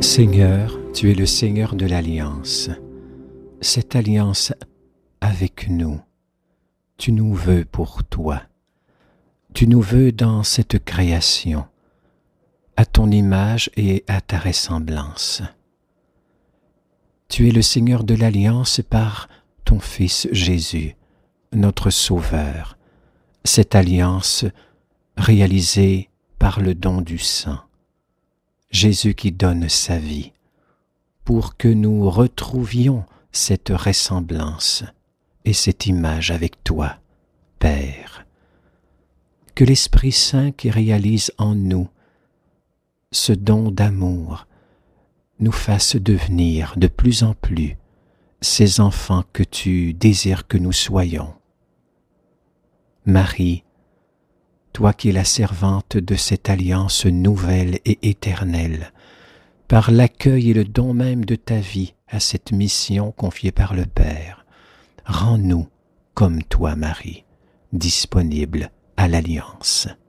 Seigneur, tu es le Seigneur de l'Alliance. Cette alliance avec nous, tu nous veux pour toi. Tu nous veux dans cette création, à ton image et à ta ressemblance. Tu es le Seigneur de l'Alliance par ton Fils Jésus, notre Sauveur. Cette alliance réalisée par le don du sang. Jésus qui donne sa vie pour que nous retrouvions cette ressemblance et cette image avec toi, Père. Que l'Esprit Saint qui réalise en nous ce don d'amour nous fasse devenir de plus en plus ces enfants que tu désires que nous soyons. Marie, toi qui es la servante de cette alliance nouvelle et éternelle, par l'accueil et le don même de ta vie à cette mission confiée par le Père, rends-nous, comme toi, Marie, disponibles à l'alliance.